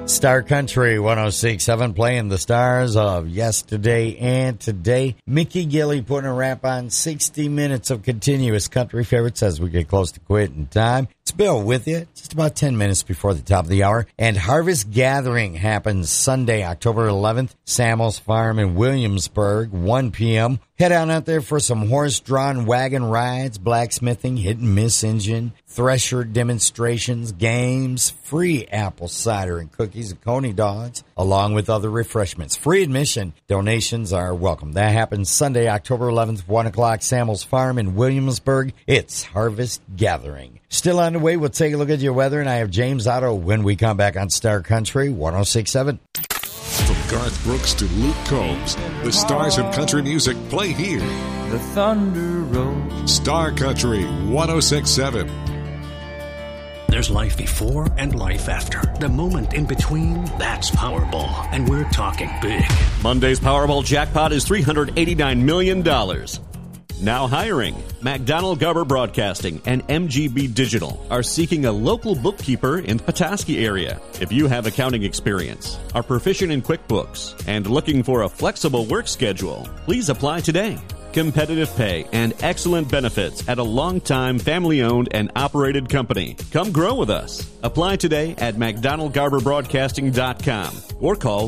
Star Country 106.7 playing the stars of yesterday and today. Mickey Gilley putting a wrap on 60 minutes of continuous country favorites as we get close to quitting time. It's Bill with you, just about 10 minutes before the top of the hour. And Harvest Gathering happens Sunday, October 11th, Samuels Farm in Williamsburg, 1 p.m. Head on out there for some horse-drawn wagon rides, blacksmithing, hit-and-miss engine, thresher demonstrations, games, free apple cider and cookies and coney dogs, along with other refreshments. Free admission. Donations are welcome. That happens Sunday, October 11th, 1 o'clock, Samuels Farm in Williamsburg. It's Harvest Gathering. Still on the way, we'll take a look at your weather, and I have James Otto when we come back on Star Country 106.7. From Garth Brooks to Luke Combs, the stars of country music play here. The Thunder Road. Star Country 106.7. There's life before and life after. The moment in between, that's Powerball. And we're talking big. Monday's Powerball jackpot is $389 million. Now hiring. McDonald Garber Broadcasting and MGB Digital are seeking a local bookkeeper in the Petoskey area. If you have accounting experience, are proficient in QuickBooks, and looking for a flexible work schedule, please apply today. Competitive pay and excellent benefits at a long-time family-owned and operated company. Come grow with us. Apply today at McDonaldGarberBroadcasting.com or call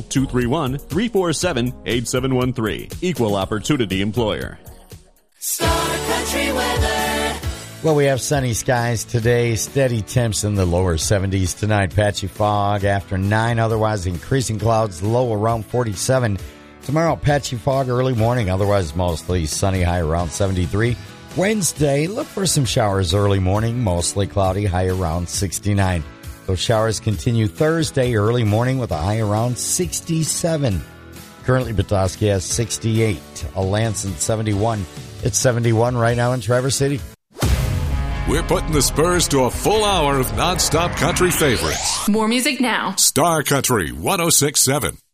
231-347-8713. Equal Opportunity Employer. Star Country weather. Well, we have sunny skies today, steady temps in the lower 70s tonight, patchy fog after 9, otherwise increasing clouds, low around 47. Tomorrow, patchy fog early morning, otherwise mostly sunny, high around 73. Wednesday, look for some showers early morning, mostly cloudy, high around 69. Those showers continue Thursday early morning with a high around 67. Currently, Petoskey has 68, Alanson 71. It's 71 right now in Traverse City. We're putting the spurs to a full hour of nonstop country favorites. More music now. Star Country 106.7.